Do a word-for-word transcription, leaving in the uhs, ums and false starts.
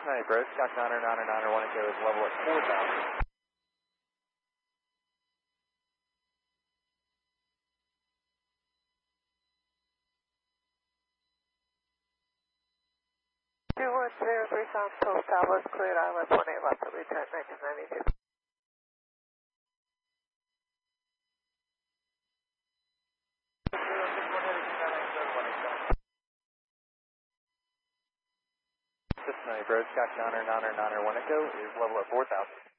Cincinnati Bros, Scott Niner, Niner, Niner, one Echo is level at four thousand. two one zero three South Coast, Southwest cleared, I left one eight left at return nineteen ninety-two. Cincinnati Bros, Scott Niner, Niner, Niner, one Echo is level at four thousand.